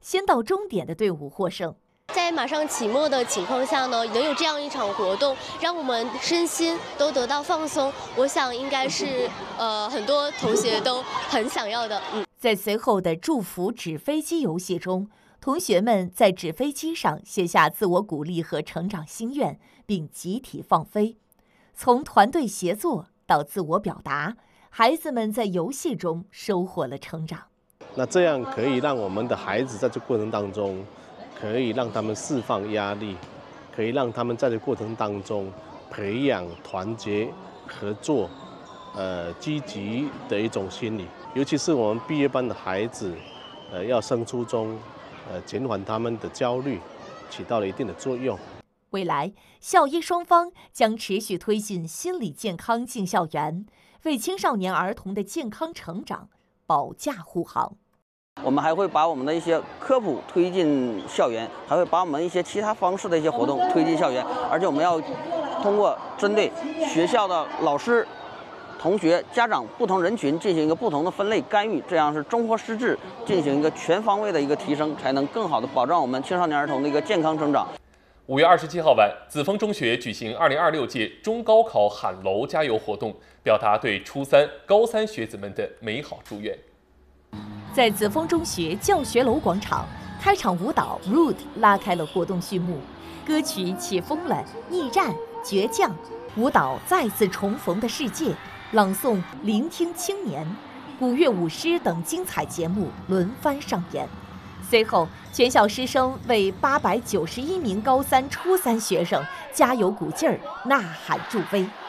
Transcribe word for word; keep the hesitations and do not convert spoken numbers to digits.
先到终点的队伍获胜。 在马上期末的情况下呢，能有这样一场活动，让我们身心都得到放松，我想应该是呃很多同学都很想要的。嗯， 在随后的祝福纸飞机游戏中，同学们在纸飞机上写下自我鼓励和成长心愿，并集体放飞。从团队协作到自我表达，孩子们在游戏中收获了成长。 那这样可以让我们的孩子在这过程当中，可以让他们释放压力，可以让他们在这过程当中培养团结、合作、呃积极的一种心理。尤其是我们毕业班的孩子，呃要升初中，呃减缓他们的焦虑，起到了一定的作用。 未来，校医双方将持续推进心理健康进校园，为青少年儿童的健康成长保驾护航。 我们还会把我们的一些科普推进校园，还会把我们一些其他方式的一些活动推进校园，而且我们要通过针对学校的老师、同学、家长不同人群进行一个不同的分类干预，这样是综合施治，进行一个全方位的一个提升，才能更好的保障我们青少年儿童的一个健康成长。 五月二十七号晚，紫峰中学举行二零二六届中高考喊楼加油活动，表达对初三、高三学子们的美好祝愿。 在紫峰中学教学楼广场，开场舞蹈《Rude》拉开了活动序幕，歌曲起风了，逆战、倔强，舞蹈再次重逢的世界，朗诵《聆听青年》，古乐舞狮等精彩节目轮番上演。随后，全校师生为八百九十一名高三、初三学生加油鼓劲儿，呐喊助威。